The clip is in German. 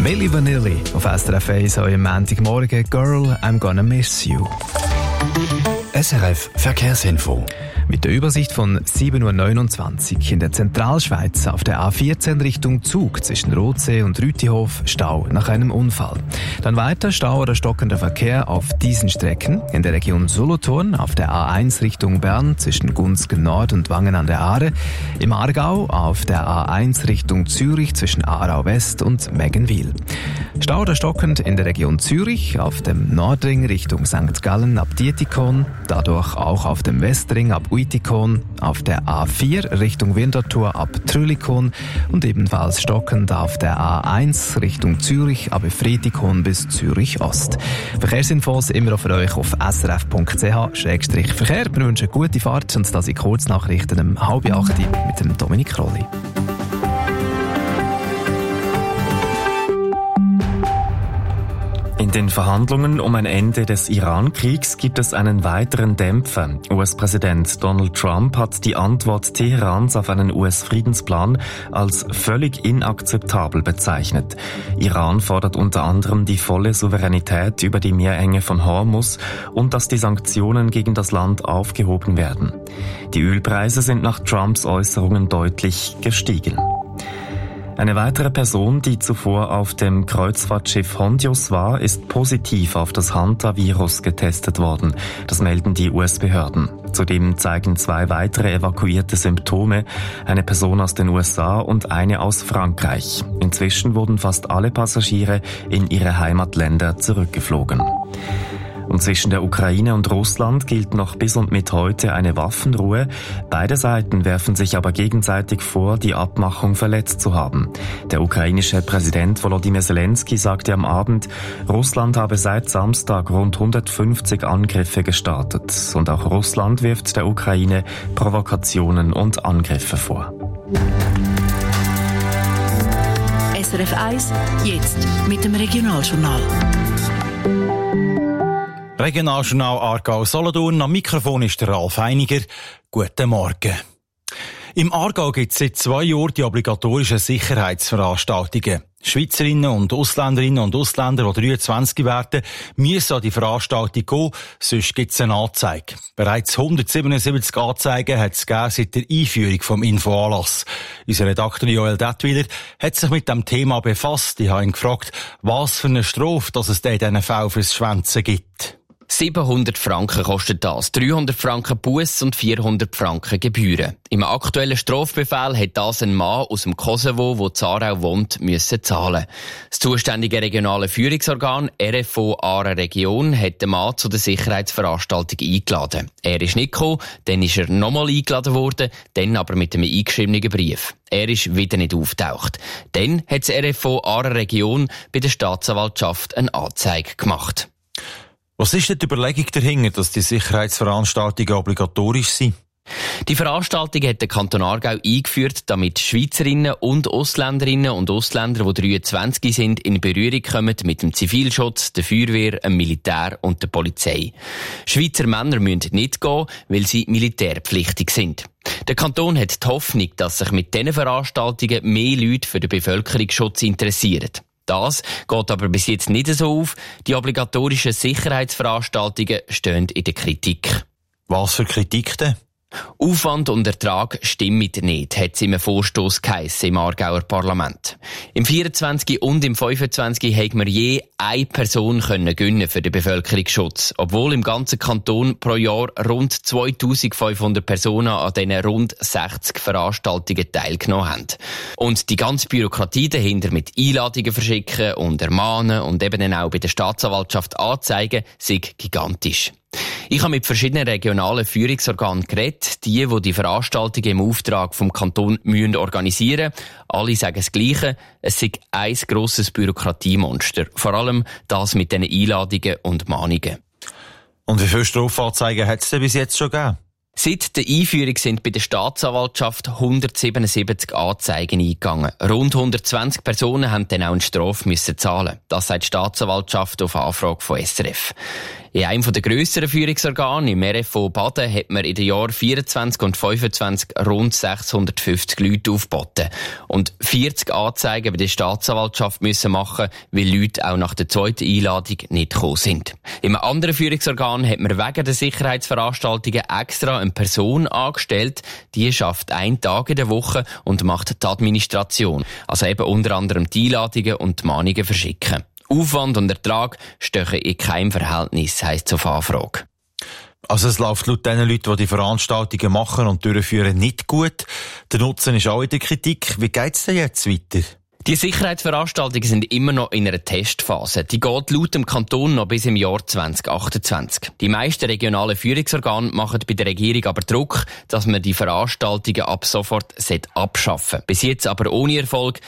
Milli Vanilli auf SRF 1 heute am Montagmorgen. Girl, I'm gonna miss you. SRF Verkehrsinfo. Mit der Übersicht von 7.29 Uhr in der Zentralschweiz auf der A14 Richtung Zug zwischen Rothsee und Rütihof Stau nach einem Unfall. Dann weiter Stau oder stockender Verkehr auf diesen Strecken. In der Region Solothurn auf der A1 Richtung Bern zwischen Gunzgen Nord und Wangen an der Aare. Im Aargau auf der A1 Richtung Zürich zwischen Aarau West und Meggenwil. Stau oder stockend in der Region Zürich auf dem Nordring Richtung St. Gallen ab Dietikon. Dadurch auch auf dem Westring ab Uitikon, auf der A4 Richtung Winterthur ab Trülikon und ebenfalls stockend auf der A1 Richtung Zürich ab Friedikon bis Zürich Ost. Verkehrsinfos immer für euch auf srf.ch/Verkehr. Wir wünschen gute Fahrt und das in Kurznachrichten um 7:30 mit dem Dominik Rolli. In den Verhandlungen um ein Ende des Iran-Kriegs gibt es einen weiteren Dämpfer. US-Präsident Donald Trump hat die Antwort Teherans auf einen US-Friedensplan als völlig inakzeptabel bezeichnet. Iran fordert unter anderem die volle Souveränität über die Meerenge von Hormuz und dass die Sanktionen gegen das Land aufgehoben werden. Die Ölpreise sind nach Trumps Äußerungen deutlich gestiegen. Eine weitere Person, die zuvor auf dem Kreuzfahrtschiff Hondios war, ist positiv auf das Hanta-Virus getestet worden. Das melden die US-Behörden. Zudem zeigen 2 weitere evakuierte Symptome, eine Person aus den USA und eine aus Frankreich. Inzwischen wurden fast alle Passagiere in ihre Heimatländer zurückgeflogen. Und zwischen der Ukraine und Russland gilt noch bis und mit heute eine Waffenruhe. Beide Seiten werfen sich aber gegenseitig vor, die Abmachung verletzt zu haben. Der ukrainische Präsident Volodymyr Zelensky sagte am Abend, Russland habe seit Samstag rund 150 Angriffe gestartet. Und auch Russland wirft der Ukraine Provokationen und Angriffe vor. SRF 1, jetzt mit dem Regionaljournal. Regionaljournal Aargau-Solothurn. Am Mikrofon ist der Ralf Einiger. Guten Morgen. Im Aargau gibt es seit 2 Jahren die obligatorischen Sicherheitsveranstaltungen. Schweizerinnen und Ausländerinnen und Ausländer, die 23 werden, müssen an die Veranstaltung gehen, sonst gibt es eine Anzeige. Bereits 177 Anzeigen hat es gegeben seit der Einführung vom Infoanlass. Unser Redakteur Joel Detwiler hat sich mit dem Thema befasst. Ich habe ihn gefragt, was für eine Strafe dass es in diesen Fällen fürs Schwänzen gibt. 700 Franken kostet das, 300 Franken Buss und 400 Franken Gebühren. Im aktuellen Strafbefehl hat das ein Mann aus dem Kosovo, der in Aarau wohnt, müssen zahlen. Das zuständige regionale Führungsorgan RFO Aare Region hat den Mann zu der Sicherheitsveranstaltung eingeladen. Er ist nicht gekommen, dann ist er nochmal eingeladen worden, dann aber mit einem eingeschriebenen Brief. Er ist wieder nicht auftaucht. Dann hat das RFO Aare Region bei der Staatsanwaltschaft eine Anzeige gemacht. Was ist denn die Überlegung dahinter, dass die Sicherheitsveranstaltungen obligatorisch sind? Die Veranstaltung hat der Kanton Aargau eingeführt, damit Schweizerinnen und Ausländerinnen und Ausländer, die 23 sind, in Berührung kommen mit dem Zivilschutz, der Feuerwehr, dem Militär und der Polizei. Schweizer Männer müssen nicht gehen, weil sie militärpflichtig sind. Der Kanton hat die Hoffnung, dass sich mit diesen Veranstaltungen mehr Leute für den Bevölkerungsschutz interessieren. Das geht aber bis jetzt nicht so auf. Die obligatorischen Sicherheitsveranstaltungen stehen in der Kritik. Was für Kritik denn? Aufwand und Ertrag stimmen nicht, hat es im Vorstoss geheissen im Aargauer Parlament. Im 24 und im 25 haben wir je eine Person gönnen für den Bevölkerungsschutz, obwohl im ganzen Kanton pro Jahr rund 2500 Personen an diesen rund 60 Veranstaltungen teilgenommen haben. Und die ganze Bürokratie dahinter mit Einladungen verschicken und ermahnen und eben dann auch bei der Staatsanwaltschaft anzeigen, sei gigantisch. Ich habe mit verschiedenen regionalen Führungsorganen geredet, die Veranstaltungen im Auftrag vom Kanton organisieren müssen. Alle sagen das Gleiche, es sei ein grosses Bürokratiemonster. Vor allem das mit den Einladungen und Mahnungen. Und wie viele Strafanzeigen hat es denn bis jetzt schon gegeben? Seit der Einführung sind bei der Staatsanwaltschaft 177 Anzeigen eingegangen. Rund 120 Personen haben dann auch eine Strafe zahlen. Das sagt die Staatsanwaltschaft auf Anfrage von SRF. In einem der grösseren Führungsorgane, im RFO Baden, hat man in den Jahren 24 und 25 rund 650 Leute aufgeboten. Und 40 Anzeigen bei der Staatsanwaltschaft müssen machen, weil Leute auch nach der zweiten Einladung nicht gekommen sind. In einem anderen Führungsorgan hat man wegen der Sicherheitsveranstaltungen extra eine Person angestellt, die schafft 1 Tag in der Woche und macht die Administration. Also eben unter anderem die Einladungen und die Mahnungen verschicken. Aufwand und Ertrag stehen in keinem Verhältnis, heisst es auf Anfrage. Also es läuft laut den Leuten, die die Veranstaltungen machen und durchführen, nicht gut. Der Nutzen ist auch in der Kritik. Wie geht's denn jetzt weiter? Die Sicherheitsveranstaltungen sind immer noch in einer Testphase. Die geht laut dem Kanton noch bis im Jahr 2028. Die meisten regionalen Führungsorgane machen bei der Regierung aber Druck, dass man die Veranstaltungen ab sofort abschaffen sollte. Bis jetzt aber ohne Erfolg.